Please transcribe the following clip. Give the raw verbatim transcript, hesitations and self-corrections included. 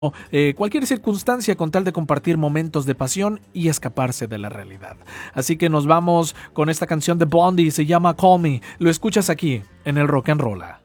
eh, cualquier circunstancia con tal de compartir momentos de pasión y escaparse de la realidad. Así que nos vamos con esta canción de Blondie, se llama Call Me. Lo escuchas aquí en el Rock and Roll.